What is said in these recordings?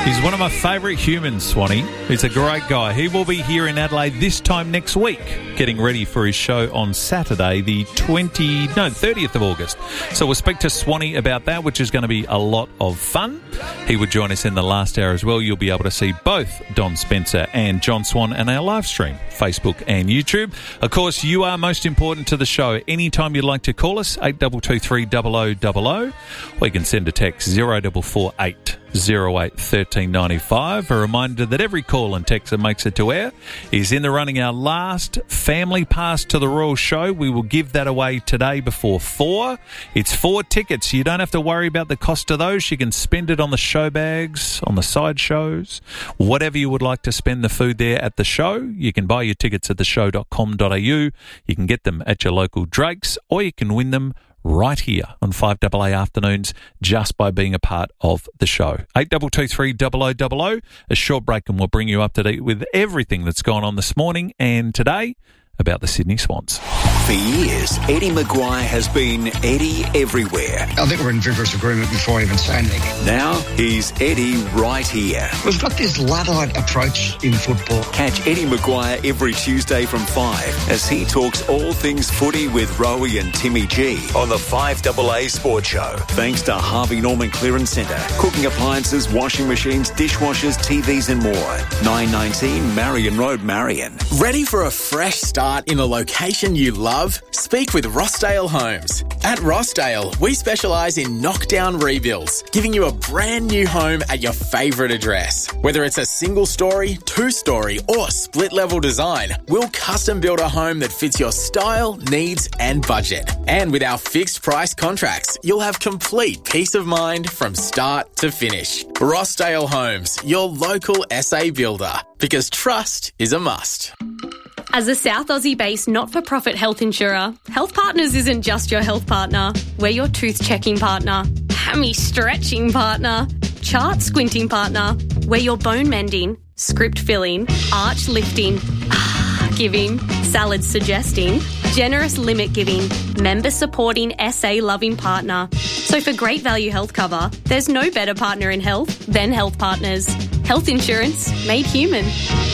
He's one of my favourite humans, Swanee. He's a great guy. He will be here in Adelaide this time next week, getting ready for his show on Saturday, the 30th of August. So we'll speak to Swanee about that, which is going to be a lot of fun. He would join us in the last hour as well. You'll be able to see both Don Spencer and John Swan in our live stream, Facebook and YouTube. Of course, you are most important to the show. Anytime you'd like to call us, 8223 0000, or you can send a text 0448 08 1395. A reminder that every call and text that makes it to air is in the running our last family pass to the Royal Show. We will give that away today before 4. It's 4 tickets. You don't have to worry about the cost of those. You can spend it on the show bags, on the side shows, whatever you would like to spend the food there at the show. You can buy your tickets at theshow.com.au. You can get them at your local Drake's, or you can win them right here on 5AA Afternoons just by being a part of the show. 8223 0000. A short break and we'll bring you up to date with everything that's gone on this morning and today about the Sydney Swans. For years, Eddie Maguire has been Eddie everywhere. I think we're in vigorous agreement before I even say anything. Now he's Eddie right here. We've got this Luddite approach in football. Catch Eddie Maguire every Tuesday from 5 as he talks all things footy with Rowie and Timmy G on the 5AA Sports Show. Thanks to Harvey Norman Clearance Centre. Cooking appliances, washing machines, dishwashers, TVs and more. 919 Marion Road, Marion. Ready for a fresh start in a location you love? Speak with Rossdale Homes. At Rossdale, we specialise in knockdown rebuilds, giving you a brand new home at your favourite address. Whether it's a single story, 2-story or split level design, we'll custom build a home that fits your style, needs and budget. And with our fixed price contracts, you'll have complete peace of mind from start to finish. Rossdale Homes, your local SA builder, because trust is a must. As a South Aussie-based not-for-profit health insurer, Health Partners isn't just your health partner. We're your tooth-checking partner, hammy-stretching partner, chart-squinting partner. We're your bone-mending, script-filling, arch-lifting, giving, salad-suggesting, generous limit-giving, member-supporting, SA-loving partner. So for great value health cover, there's no better partner in health than Health Partners. Health insurance made human.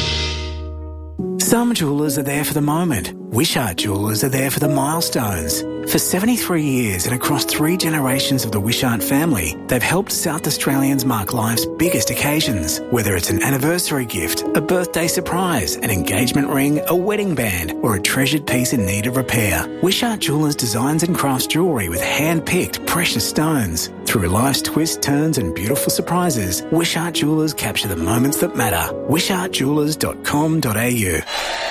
Some jewellers are there for the moment. Wishart Jewellers are there for the milestones. For 73 years and across 3 generations of the Wishart family, they've helped South Australians mark life's biggest occasions. Whether it's an anniversary gift, a birthday surprise, an engagement ring, a wedding band, or a treasured piece in need of repair, Wishart Jewellers designs and crafts jewellery with hand-picked precious stones. Through life's twists, turns and beautiful surprises, Wishart Jewellers capture the moments that matter. wishartjewellers.com.au.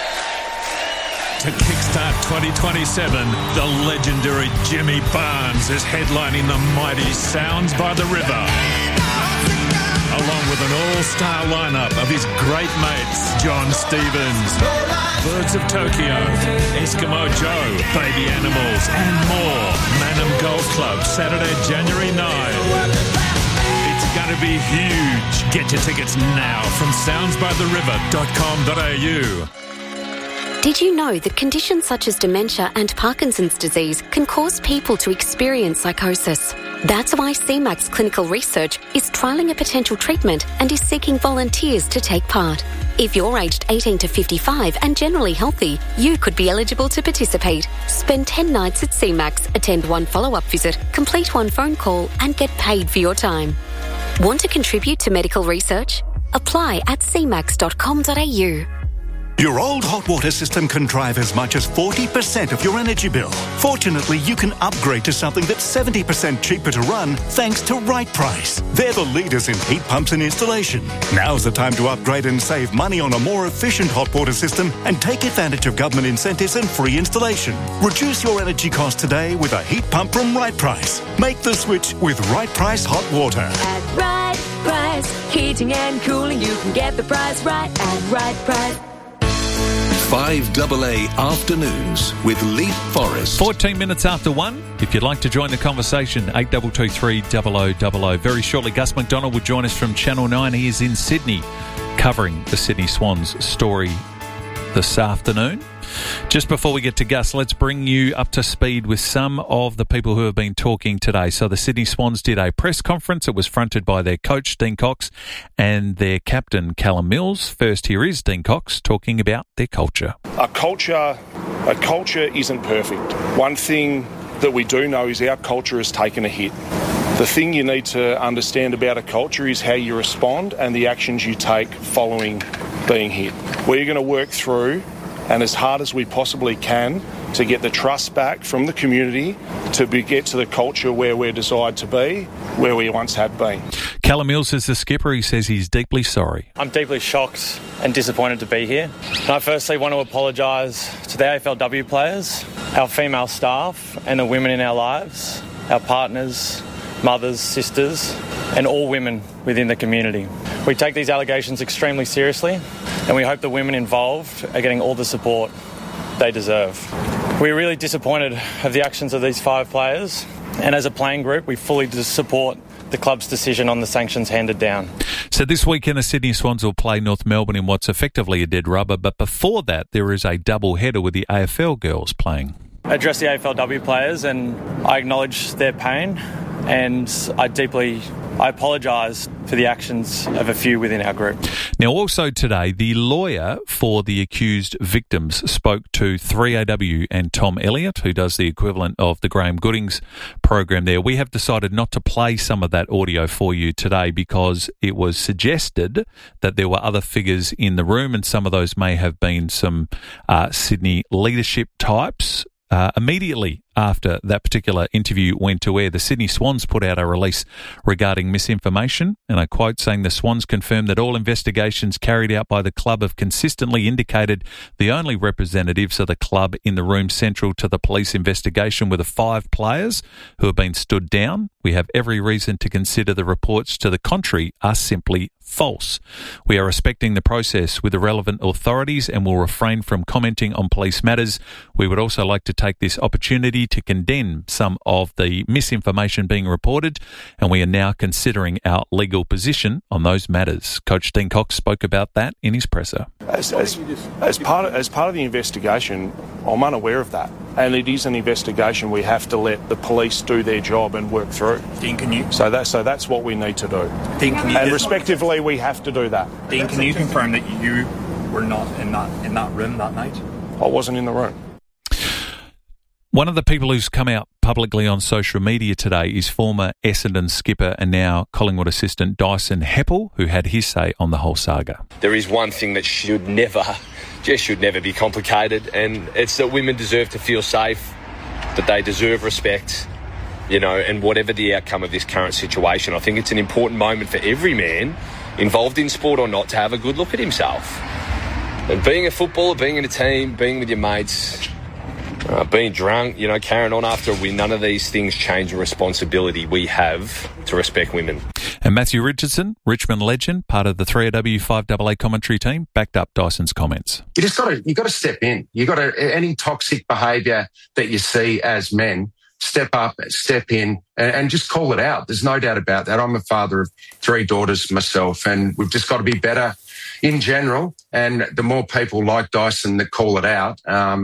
To kickstart 2027, the legendary Jimmy Barnes is headlining the mighty Sounds by the River, along with an all-star lineup of his great mates, John Stevens, Birds of Tokyo, Eskimo Joe, Baby Animals, and more. Manham Golf Club, Saturday, January 9. It's going to be huge. Get your tickets now from soundsbytheriver.com.au. Did you know that conditions such as dementia and Parkinson's disease can cause people to experience psychosis? That's why CMAX Clinical Research is trialling a potential treatment and is seeking volunteers to take part. If you're aged 18 to 55 and generally healthy, you could be eligible to participate. Spend 10 nights at CMAX, attend 1 follow-up visit, complete 1 phone call and get paid for your time. Want to contribute to medical research? Apply at cmax.com.au. Your old hot water system can drive as much as 40% of your energy bill. Fortunately, you can upgrade to something that's 70% cheaper to run thanks to Right Price. They're the leaders in heat pumps and installation. Now's the time to upgrade and save money on a more efficient hot water system and take advantage of government incentives and free installation. Reduce your energy costs today with a heat pump from Right Price. Make the switch with Right Price Hot Water. At Right Price, heating and cooling, you can get the price right at Right Price. 5AA Afternoons with Leaf Forest. 14 minutes after 1. If you'd like to join the conversation, 8223 0000. Very shortly, Gus McDonald will join us from Channel 9. He is in Sydney covering the Sydney Swans story this afternoon. Just before we get to Gus, let's bring you up to speed with some of the people who have been talking today. So the Sydney Swans did a press conference. It was fronted by their coach, Dean Cox, and their captain, Callum Mills. First, here is Dean Cox talking about their culture. A culture isn't perfect. One thing that we do know is our culture has taken a hit. The thing you need to understand about a culture is how you respond and the actions you take following being hit. We're going to work through and as hard as we possibly can to get the trust back from the community to get to the culture where we're desired to be, where we once had been. Callum Mills is the skipper. He says he's deeply sorry. I'm deeply shocked and disappointed to be here. And I firstly want to apologise to the AFLW players, our female staff and the women in our lives, our partners, mothers, sisters, and all women within the community. We take these allegations extremely seriously, and we hope the women involved are getting all the support they deserve. We're really disappointed of the actions of these 5 players, and as a playing group, we fully support the club's decision on the sanctions handed down. So this weekend, the Sydney Swans will play North Melbourne in what's effectively a dead rubber, but before that, there is a double header with the AFL girls playing. I address the AFLW players, and I acknowledge their pain, and I apologise for the actions of a few within our group. Now, also today, the lawyer for the accused victims spoke to 3AW and Tom Elliott, who does the equivalent of the Graham Goodings program there. We have decided not to play some of that audio for you today because it was suggested that there were other figures in the room, and some of those may have been some Sydney leadership types. Immediately after that particular interview went to air, the Sydney Swans put out a release regarding misinformation, and I quote, saying the Swans confirmed that all investigations carried out by the club have consistently indicated the only representatives of the club in the room central to the police investigation were the 5 players who have been stood down. We have every reason to consider the reports to the contrary are simply false. We are respecting the process with the relevant authorities and will refrain from commenting on police matters. We would also like to take this opportunity to condemn some of the misinformation being reported, and we are now considering our legal position on those matters. Coach Dean Cox spoke about that in his presser. As part of the investigation, I'm unaware of that. And it is an investigation we have to let the police do their job and work through. Dean, can you? So that's what we need to do. Dean, can you? And respectively, we have to do that. Dean, can you confirm that you were not in that room that night? I wasn't in the room. One of the people who's come out publicly on social media today is former Essendon skipper and now Collingwood assistant Dyson Heppell, who had his say on the whole saga. There is one thing that should never be complicated, and it's that women deserve to feel safe, that they deserve respect, and whatever the outcome of this current situation, I think it's an important moment for every man, involved in sport or not, to have a good look at himself. And being a footballer, being in a team, being with your mates, being drunk, carrying on after a win, none of these things change the responsibility we have to respect women. And Matthew Richardson, Richmond legend, part of the 3AW 5AA commentary team, backed up Dyson's comments. You got to step in. Any toxic behaviour that you see as men, step up, step in, and just call it out. There's no doubt about that. I'm a father of 3 daughters myself, and we've just got to be better in general. And the more people like Dyson that call it out,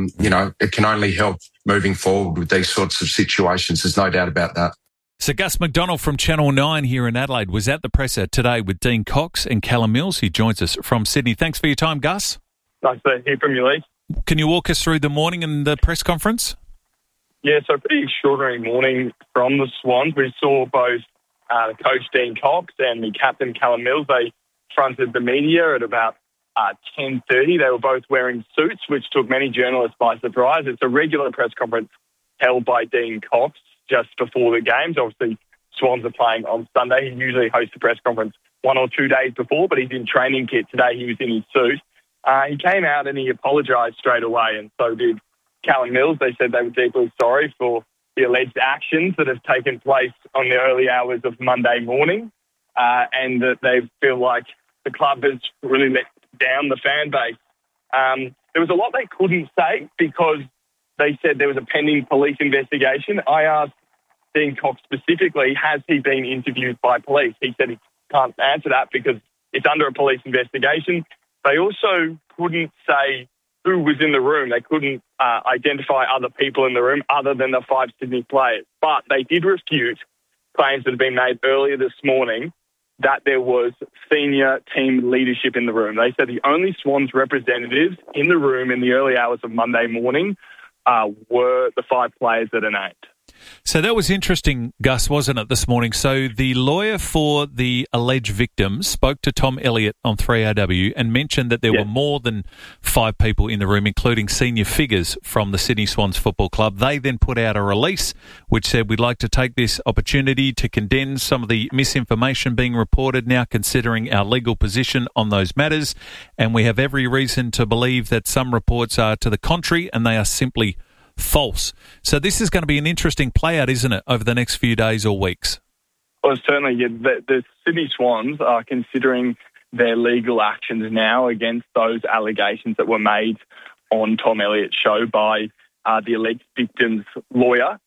it can only help moving forward with these sorts of situations. There's no doubt about that. So Gus McDonald from Channel 9 here in Adelaide was at the presser today with Dean Cox and Callum Mills. He joins us from Sydney. Thanks for your time, Gus. Nice to hear from you, Lee. Can you walk us through the morning and the press conference? Yeah, so pretty extraordinary morning from the Swans. We saw both the coach Dean Cox and the captain Callum Mills. They fronted the media at about 10:30. They were both wearing suits, which took many journalists by surprise. It's a regular press conference held by Dean Cox just before the games. Obviously, Swans are playing on Sunday. He usually hosts a press conference 1 or 2 days before, but he's in training kit. Today he was in his suit. He came out and he apologised straight away, and so did Callum Mills. They said they were deeply sorry for the alleged actions that have taken place on the early hours of Monday morning, and that they feel like the club has really let down the fan base. There was a lot they couldn't say because they said there was a pending police investigation. I asked Dean Cox specifically, has he been interviewed by police? He said he can't answer that because it's under a police investigation. They also couldn't say who was in the room. They couldn't identify other people in the room other than the 5 Sydney players. But they did refute claims that had been made earlier this morning that there was senior team leadership in the room. They said the only Swans representatives in the room in the early hours of Monday morning were the 5 players that are named. So that was interesting, Gus, wasn't it, this morning? So the lawyer for the alleged victims spoke to Tom Elliott on 3AW and mentioned that there were more than 5 people in the room, including senior figures from the Sydney Swans Football Club. They then put out a release which said, we'd like to take this opportunity to condemn some of the misinformation being reported now, considering our legal position on those matters, and we have every reason to believe that some reports are to the contrary and they are simply false. So this is going to be an interesting play out, isn't it, over the next few days or weeks? Well, certainly. The Sydney Swans are considering their legal actions now against those allegations that were made on Tom Elliott's show by the alleged victim's lawyer.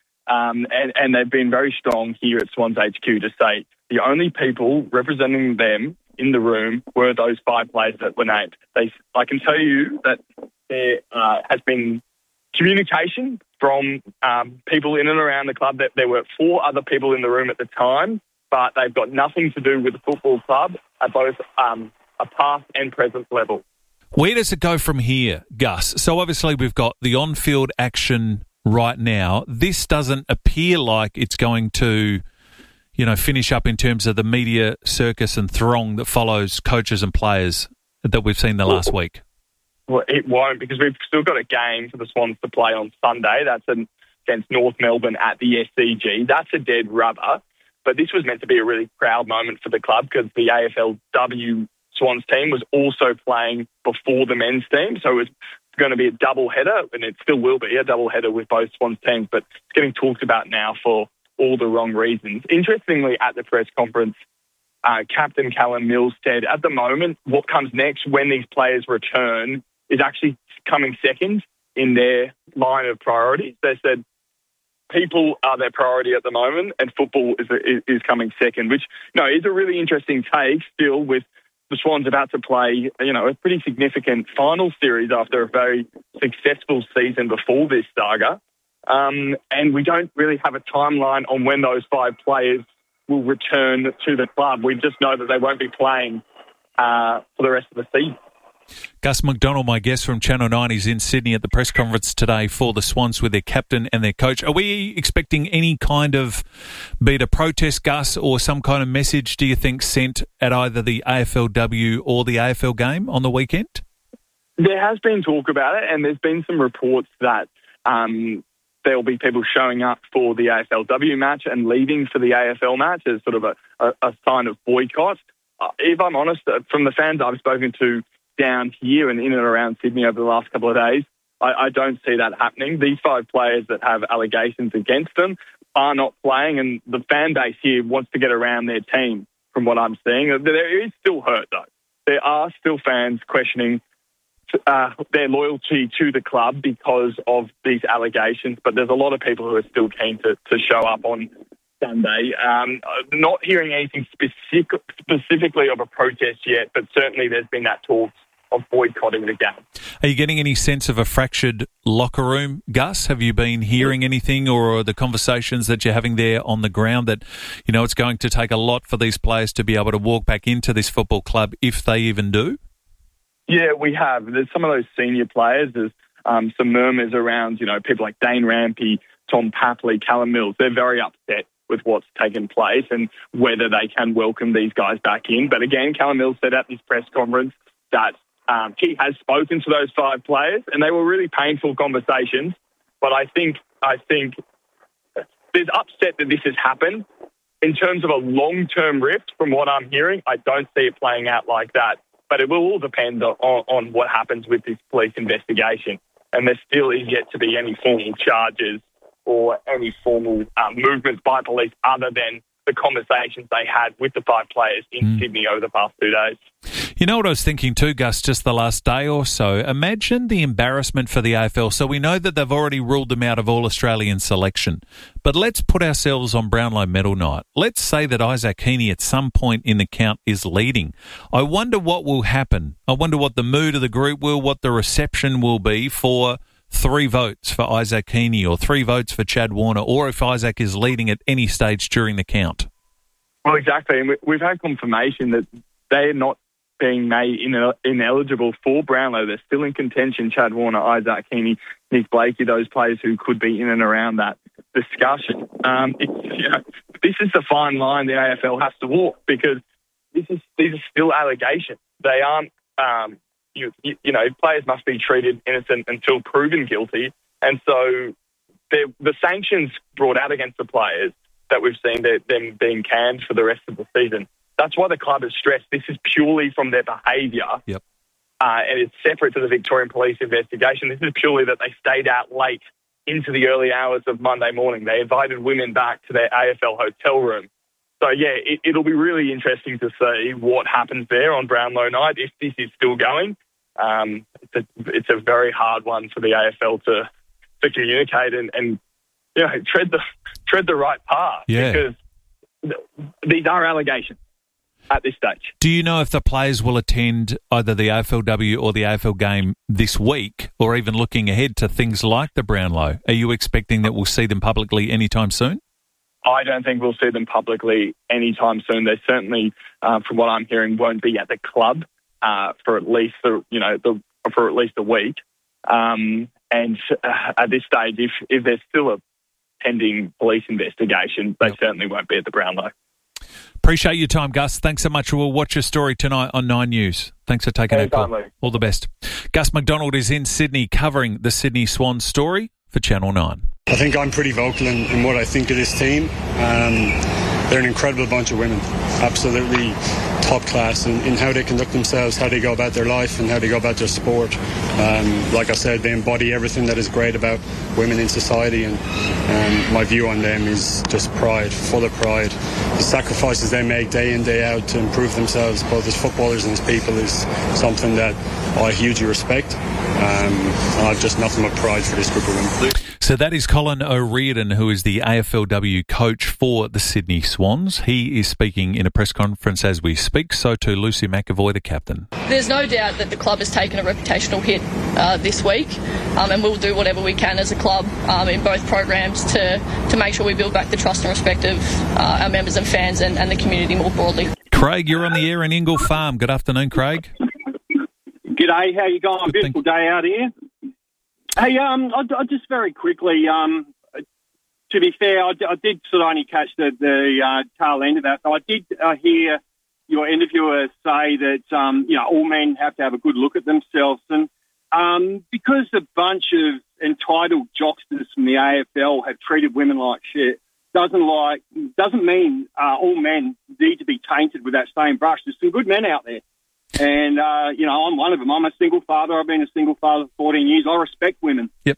And they've been very strong here at Swans HQ to say the only people representing them in the room were those 5 players that were named. I can tell you that there has been communication from people in and around the club that there were 4 other people in the room at the time, but they've got nothing to do with the football club at both a past and present level. Where does it go from here, Gus? So obviously we've got the on-field action right now. This doesn't appear like it's going to, finish up in terms of the media circus and throng that follows coaches and players that we've seen the last week. Well, it won't, because we've still got a game for the Swans to play on Sunday. That's against North Melbourne at the SCG. That's a dead rubber. But this was meant to be a really proud moment for the club because the AFLW Swans team was also playing before the men's team. So it was going to be a double header, and it still will be a double header with both Swans teams. But it's getting talked about now for all the wrong reasons. Interestingly, at the press conference, Captain Callum Mills said, at the moment, what comes next when these players return is actually coming second in their line of priorities. They said people are their priority at the moment and football is coming second, which is a really interesting take still, with the Swans about to play a pretty significant final series after a very successful season before this saga. And we don't really have a timeline on when those 5 players will return to the club. We just know that they won't be playing for the rest of the season. Gus McDonald, my guest from Channel 9, is in Sydney at the press conference today for the Swans with their captain and their coach. Are we expecting any kind of, be it a protest, Gus, or some kind of message, do you think, sent at either the AFLW or the AFL game on the weekend? There has been talk about it, and there's been some reports that there'll be people showing up for the AFLW match and leaving for the AFL match as sort of a sign of boycott. If I'm honest, from the fans I've spoken to down here and in and around Sydney over the last couple of days, I don't see that happening. These 5 players that have allegations against them are not playing, and the fan base here wants to get around their team from what I'm seeing. There is still hurt, though. There are still fans questioning their loyalty to the club because of these allegations, but there's a lot of people who are still keen to show up on Sunday. Not hearing anything specifically of a protest yet, but certainly there's been that talk of boycotting the game. Are you getting any sense of a fractured locker room, Gus? Have you been hearing anything, or the conversations that you're having there on the ground that, it's going to take a lot for these players to be able to walk back into this football club if they even do? Yeah, we have. There's some of those senior players. There's some murmurs around, people like Dane Rampy, Tom Papley, Callum Mills. They're very upset with what's taken place and whether they can welcome these guys back in. But again, Callum Mills said at this press conference that he has spoken to those 5 players, and they were really painful conversations. But I think there's upset that this has happened. In terms of a long-term rift, from what I'm hearing, I don't see it playing out like that. But it will all depend on what happens with this police investigation. And there still is yet to be any formal charges or any formal movements by police other than the conversations they had with the 5 players in Sydney over the past 2 days. You know what I was thinking too, Gus, just the last day or so? Imagine the embarrassment for the AFL. So we know that they've already ruled them out of All-Australian selection. But let's put ourselves on Brownlow medal night. Let's say that Isaac Heaney at some point in the count is leading. I wonder what will happen. I wonder what the mood of the group will, what the reception will be for 3 votes for Isaac Heaney or 3 votes for Chad Warner, or if Isaac is leading at any stage during the count. Well, exactly. And we've had confirmation that they're not being made ineligible for Brownlow. They're still in contention, Chad Warner, Isaac Heaney, Nick Blakey, those players who could be in and around that discussion. This is the fine line the AFL has to walk, because these are still allegations. They aren't, players must be treated innocent until proven guilty. And so the sanctions brought out against the players that we've seen, them being canned for the rest of the season, that's why the club has stressed this is purely from their behaviour. Yep. And it's separate to the Victorian Police investigation. This is purely that they stayed out late into the early hours of Monday morning. They invited women back to their AFL hotel room. So, yeah, it'll be really interesting to see what happens there on Brownlow night if this is still going. It's a very hard one for the AFL to communicate and tread the right path, because these are allegations at this stage. Do you know if the players will attend either the AFLW or the AFL game this week, or even looking ahead to things like the Brownlow? Are you expecting that we'll see them publicly anytime soon? I don't think we'll see them publicly anytime soon. They certainly, from what I'm hearing, won't be at the club for at least a week. And at this stage, if there's still a pending police investigation, they certainly won't be at the Brownlow. Appreciate your time, Gus. Thanks so much. We'll watch your story tonight on 9 News. Thanks for taking our call. All the best. Gus McDonald is in Sydney covering the Sydney Swans story for Channel 9. I think I'm pretty vocal in what I think of this team. They're an incredible bunch of women, absolutely top class in how they conduct themselves, how they go about their life and how they go about their sport. Like I said, they embody everything that is great about women in society, and my view on them is just pride, full of pride. The sacrifices they make day in, day out to improve themselves, both as footballers and as people, is something that I hugely respect. And I've just nothing but pride for this group of women. So that is Colin O'Riordan, who is the AFLW coach for the Sydney Swans. He is speaking in a press conference as we speak. So too Lucy McAvoy, the captain. There's no doubt that the club has taken a reputational hit this week, and we'll do whatever we can as a club in both programs to make sure we build back the trust and respect of our members and fans and the community more broadly. Craig, you're on the air in Ingle Farm. Good afternoon, Craig. G'day, how you going? Beautiful day out here. Hey, I just very quickly, to be fair, I did sort of only catch the tail end of that. So I did hear your interviewer say that, all men have to have a good look at themselves. And because a bunch of entitled jocksters from the AFL have treated women like shit, doesn't mean all men need to be tainted with that same brush. There's some good men out there. And, I'm one of them. I'm a single father. I've been a single father for 14 years. I respect women in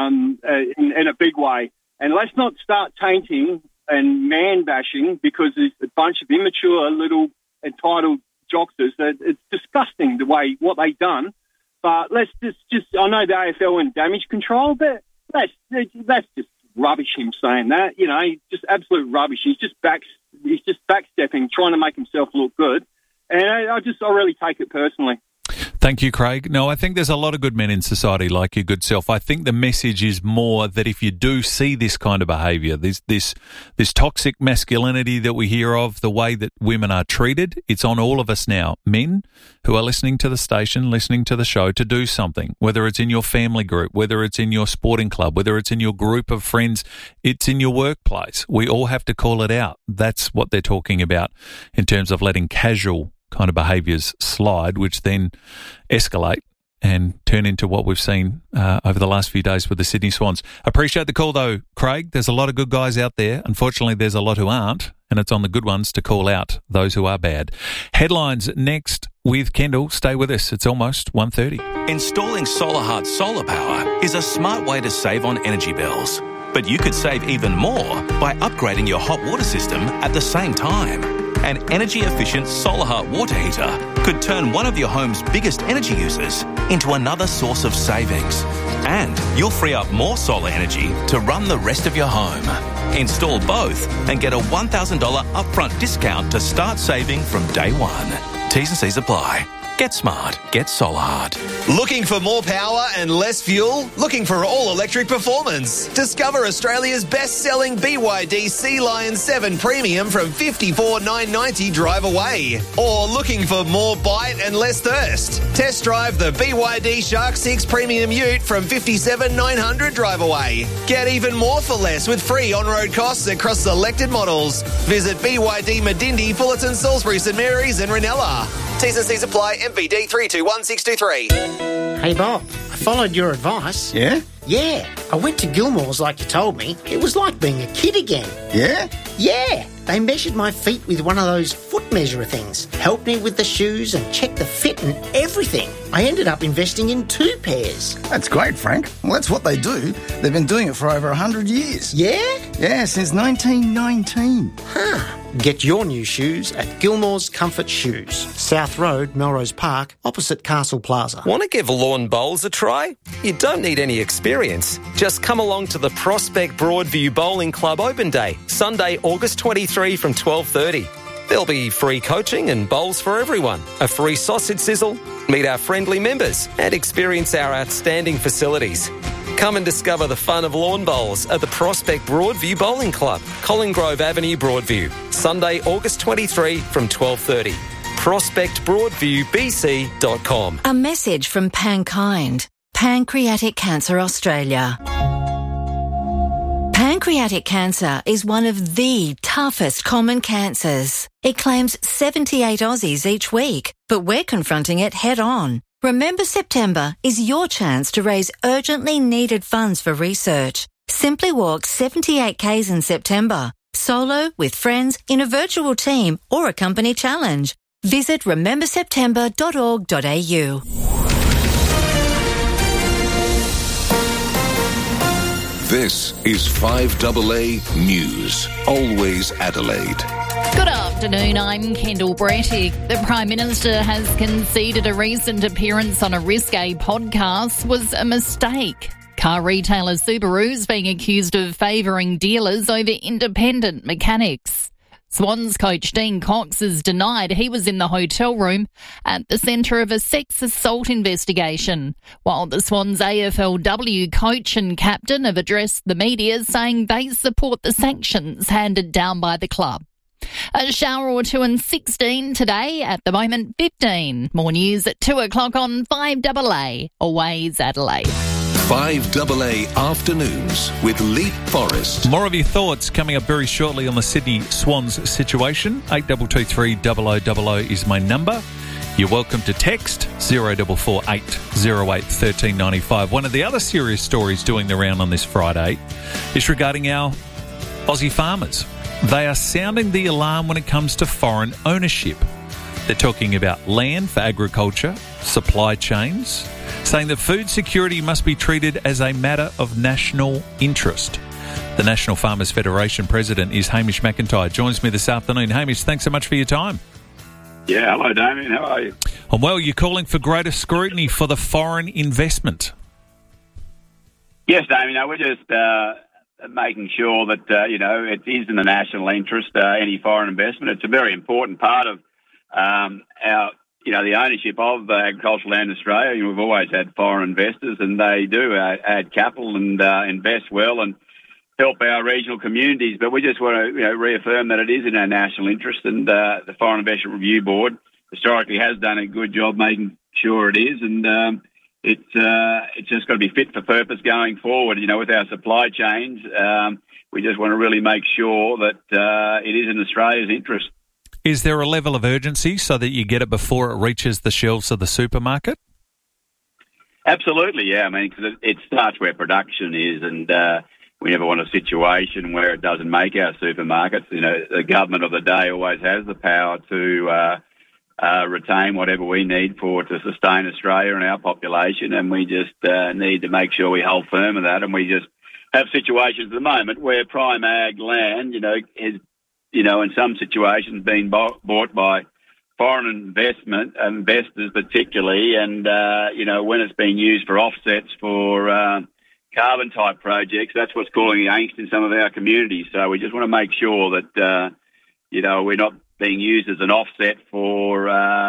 a big way. And let's not start tainting and man-bashing because it's a bunch of immature little entitled jocksters. It's disgusting what they've done. But let's just I know the AFL in damage control, but that's just rubbish, him saying that. Just absolute rubbish. He's just backstepping, trying to make himself look good. And I really take it personally. Thank you, Craig. No, I think there's a lot of good men in society like your good self. I think the message is more that if you do see this kind of behaviour, this toxic masculinity that we hear of, the way that women are treated, it's on all of us now, men who are listening to the station, listening to the show, to do something, whether it's in your family group, whether it's in your sporting club, whether it's in your group of friends, it's in your workplace. We all have to call it out. That's what they're talking about in terms of letting casual kind of behaviours slide, which then escalate and turn into what we've seen over the last few days with the Sydney Swans. Appreciate the call though, Craig. There's a lot of good guys out there. Unfortunately, there's a lot who aren't, and it's on the good ones to call out those who are bad. Headlines next with Kendall. Stay with us. It's almost 1:30. Installing SolarHeart solar power is a smart way to save on energy bills. But you could save even more by upgrading your hot water system at the same time. An energy-efficient solar hot water heater could turn one of your home's biggest energy users into another source of savings. And you'll free up more solar energy to run the rest of your home. Install both and get a $1,000 upfront discount to start saving from day one. T's and C's apply. Get smart. Get solar hard. Looking for more power and less fuel? Looking for all-electric performance? Discover Australia's best-selling BYD Sea Lion 7 Premium from $54,990 drive away. Or looking for more bite and less thirst? Test drive the BYD Shark 6 Premium Ute from $57,900 drive away. Get even more for less with free on-road costs across selected models. Visit BYD Medindi, Fullerton, Salisbury, St Mary's and Ranella. T's and C's apply. MVD 321623. Hey Bob, I followed your advice. Yeah? Yeah, I went to Gilmore's like you told me. It was like being a kid again. Yeah? Yeah, they measured my feet with one of those foot measurer things, helped me with the shoes and checked the fit and everything. I ended up investing in 2 pairs. That's great, Frank. Well, that's what they do. They've been doing it for over 100 years. Yeah? Yeah, since 1919. Huh. Get your new shoes at Gilmore's Comfort Shoes, South Road, Melrose Park, opposite Castle Plaza. Want to give lawn bowls a try? You don't need any experience. Just come along to the Prospect Broadview Bowling Club Open Day, Sunday, August 23 from 12:30. There'll be free coaching and bowls for everyone, a free sausage sizzle, meet our friendly members and experience our outstanding facilities. Come and discover the fun of lawn bowls at the Prospect Broadview Bowling Club, Colin Grove Avenue, Broadview. Sunday, August 23 from 12:30. ProspectBroadviewBC.com. A message from Pankind, Pancreatic Cancer Australia. Pancreatic cancer is one of the toughest common cancers. It claims 78 Aussies each week, but we're confronting it head on. Remember September is your chance to raise urgently needed funds for research. Simply walk 78 Ks in September, solo, with friends, in a virtual team or a company challenge. Visit rememberseptember.org.au. This is 5AA News, always Adelaide. Good afternoon, I'm Kendall Brettig. The Prime Minister has conceded a recent appearance on a Risque podcast was a mistake. Car retailer Subaru's being accused of favouring dealers over independent mechanics. Swans coach Dean Cox has denied he was in the hotel room at the centre of a sex assault investigation, while the Swans AFLW coach and captain have addressed the media saying they support the sanctions handed down by the club. A shower or two and 16 today, at the moment 15. More news at 2 o'clock on 5AA, always Adelaide. 5AA Afternoons with Leap Forest. More of your thoughts coming up very shortly on the Sydney Swans situation. 8223 0000 is my number. You're welcome to text 0448 08 1395. One of the other serious stories doing the round on this Friday is regarding our Aussie farmers. They are sounding the alarm when it comes to foreign ownership. They're talking about land for agriculture, supply chains, saying that food security must be treated as a matter of national interest. The National Farmers Federation President is Hamish McIntyre. Joins me this afternoon. Hamish, thanks so much for your time. Yeah, hello Damien, how are you? Well, you're calling for greater scrutiny for the foreign investment. Yes, Damien, we're just making sure that, it is in the national interest, any foreign investment. It's a very important part of the ownership of agricultural land in Australia. We've always had foreign investors, and they do add capital and invest well and help our regional communities. But we just want to reaffirm that it is in our national interest, and the Foreign Investment Review Board historically has done a good job making sure it is, and it's just got to be fit for purpose going forward. With our supply chains, we just want to really make sure that it is in Australia's interest. Is there a level of urgency so that you get it before it reaches the shelves of the supermarket? Absolutely, yeah. Because it starts where production is, and we never want a situation where it doesn't make our supermarkets. The government of the day always has the power to retain whatever we need to sustain Australia and our population, and we just need to make sure we hold firm of that. And we just have situations at the moment where prime ag land, is in some situations being bought by foreign investors particularly, and, when it's being used for offsets for carbon-type projects, that's what's causing angst in some of our communities. So we just want to make sure that, we're not being used as an offset for,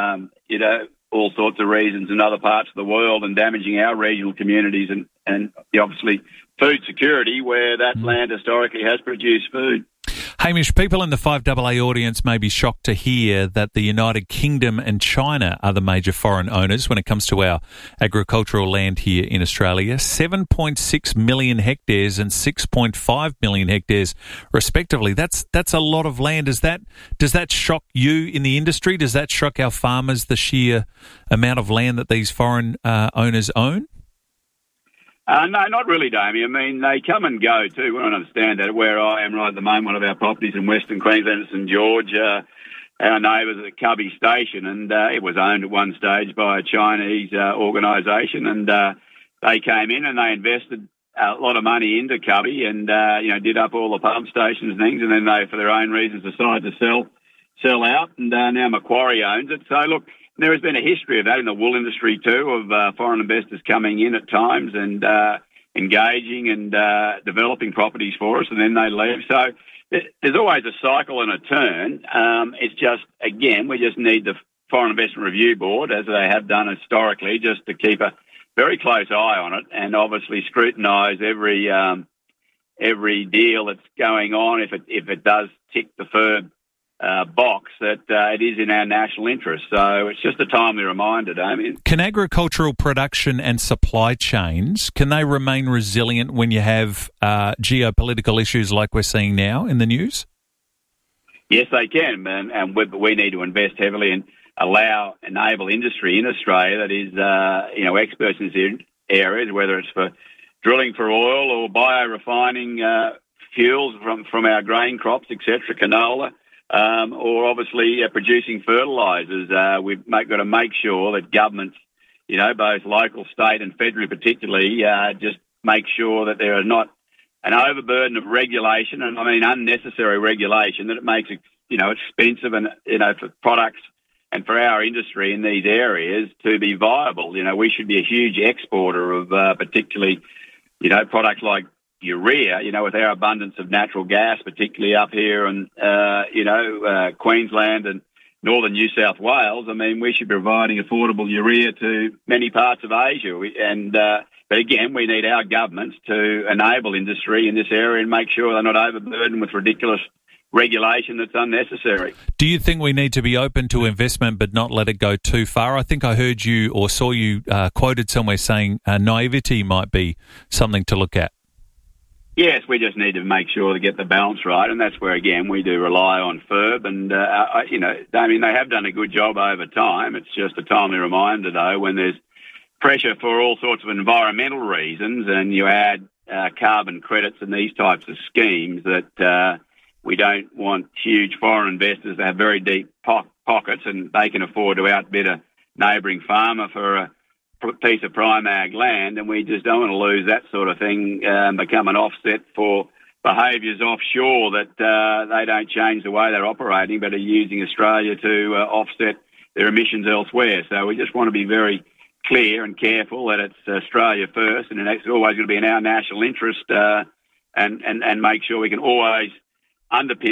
all sorts of reasons in other parts of the world and damaging our regional communities and obviously food security where that land historically has produced food. Hamish, people in the 5AA audience may be shocked to hear that the United Kingdom and China are the major foreign owners when it comes to our agricultural land here in Australia. 7.6 million hectares and 6.5 million hectares, respectively. That's a lot of land. Does that shock you in the industry? Does that shock our farmers, the sheer amount of land that these foreign owners own? No, not really, Damien. I mean, they come and go too. We don't understand that. Where I am right at the moment, one of our properties in Western Queensland, St George, our neighbours at Cubby Station, and it was owned at one stage by a Chinese organisation, and they came in and they invested a lot of money into Cubby and, did up all the pump stations and things, and then they, for their own reasons, decided to sell out, and now Macquarie owns it. So, look, there has been a history of that in the wool industry too, of foreign investors coming in at times and engaging and developing properties for us, and then they leave. So there's always a cycle and a turn. It's just, again, we just need the Foreign Investment Review Board, as they have done historically, just to keep a very close eye on it and obviously scrutinise every deal that's going on if it does tick the FIRB box that it is in our national interest. So it's just a timely reminder, Damien. Can agricultural production and supply chains, can they remain resilient when you have geopolitical issues like we're seeing now in the news? Yes, they can, and we need to invest heavily and enable industry in Australia that is, experts in these areas, whether it's for drilling for oil or biorefining fuels from our grain crops, etc., canola, or obviously producing fertilisers. We've got to make sure that governments, both local, state and federally particularly, just make sure that there are not an overburden of regulation, and I mean unnecessary regulation, that it makes it, expensive and, for products and for our industry in these areas to be viable. We should be a huge exporter of particularly, products like urea, with our abundance of natural gas, particularly up here in, Queensland and northern New South Wales. I mean, we should be providing affordable urea to many parts of Asia. But again, we need our governments to enable industry in this area and make sure they're not overburdened with ridiculous regulation that's unnecessary. Do you think we need to be open to investment but not let it go too far? I think I heard you or saw you quoted somewhere saying naivety might be something to look at. Yes, we just need to make sure to get the balance right, and that's where, again, we do rely on FIRB. And, they have done a good job over time. It's just a timely reminder, though, when there's pressure for all sorts of environmental reasons and you add carbon credits and these types of schemes, that we don't want huge foreign investors to have very deep pockets and they can afford to outbid a neighbouring farmer for a piece of prime ag land, and we just don't want to lose that sort of thing, become an offset for behaviours offshore that they don't change the way they're operating but are using Australia to offset their emissions elsewhere. So we just want to be very clear and careful that it's Australia first, and it's always going to be in our national interest, and make sure we can always underpin